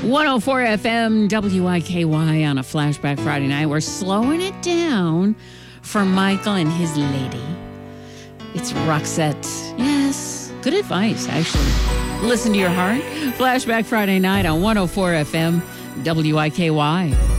104 FM WIKY on a Flashback Friday night. We're slowing it down for Michael and his lady. It's Roxette. Yes, good advice, actually. Listen to your heart. Flashback Friday night on 104 FM WIKY.